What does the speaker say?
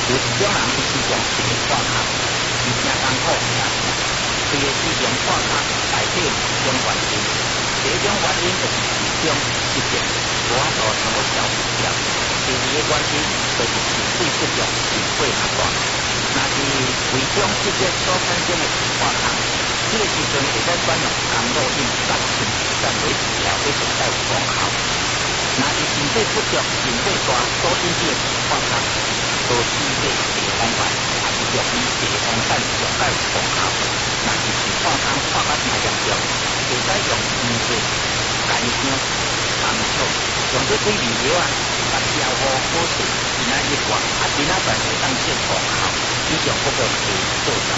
有一种人伊是用一个挂卡，伊真艰苦呀。伊个使用挂卡内底种原因，第一种原因就是其中一点无法度通过消除掉。第二个原因就是肾水不足，肾血较大。若是胃中积结所产生的挂卡，这个时阵会使转用甘露饮甲肾暂为治疗，会更加有功效。若是肾水不足、肾血大所引起的挂卡，多试过地方法，也是用于地方产上较有功效。若是肾挂卡挂甲真严重，会使用鲜血、干姜、红枣，用这几味药啊，甲消化好势，今仔日外，今仔载会当见功效。以上各个可以做到。